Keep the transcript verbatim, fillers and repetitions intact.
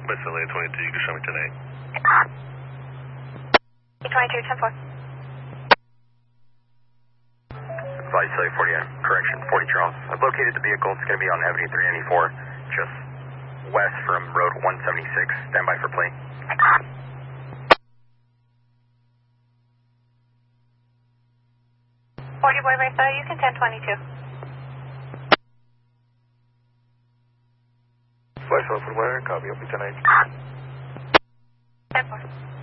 West L A twenty-two, you can show me ten eight. twenty-two, ten four. Advise L A forty-eight, correction, forty Charles. I've located the vehicle. It's going to be on Avenue three ninety-four, just west from Road one seventy-six. Stand by for plate. forty Boy Mesa, you can ten twenty-two. West Open Weather, copy, I'll be ten eight. ten four.